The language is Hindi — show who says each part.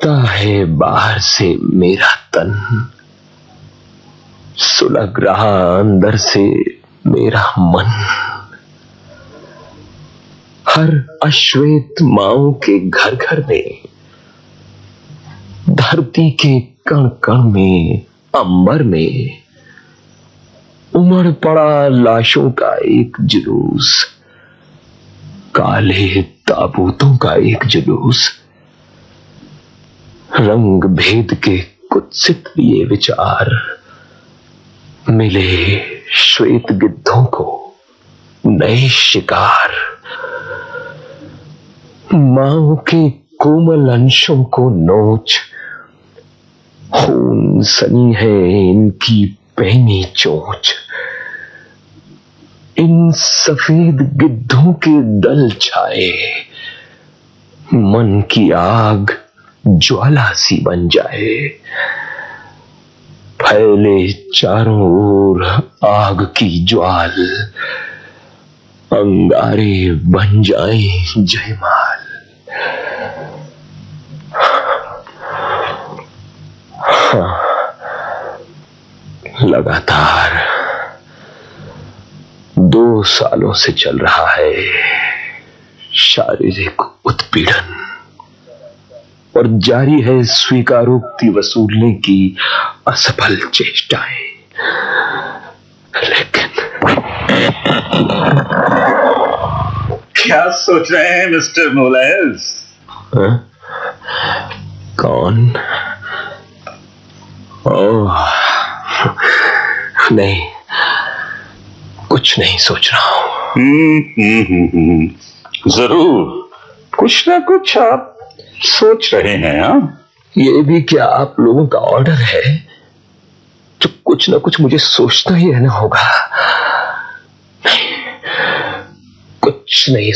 Speaker 1: तड़पता है बाहर से मेरा तन, सुलग रहा अंदर से मेरा मन। हर अश्वेत माओं के घर घर में, धरती के कण कण में, अंबर में उमड़ पड़ा लाशों का एक जुलूस, काले ताबूतों का एक जुलूस। रंग भेद के कुत्सित ये विचार मिले श्वेत गिद्धों को नए शिकार। मां के कोमल अंशों को नोच, खून सनी है इनकी पहनी चोंच। इन सफेद गिद्धों के दल छाए, मन की आग ज्वाला सी बन जाए। फैले चारों ओर आग की ज्वाल, अंगारे बन जाए जयमाल। हाँ, लगातार 2 सालों से चल रहा है शारीरिक उत्पीड़न, और जारी है स्वीकारोक्ति वसूलने की असफल चेष्टाएं। लेकिन
Speaker 2: क्या सोच रहे हैं मिस्टर मोलेस?
Speaker 1: कौन? ओह नहीं, कुछ नहीं सोच रहा हूं।
Speaker 2: जरूर कुछ ना कुछ आप सोच रहे हैं। हाँ,
Speaker 1: ये भी क्या आप लोगों का ऑर्डर है तो कुछ ना कुछ मुझे सोचना ही रहना होगा? नहीं, कुछ नहीं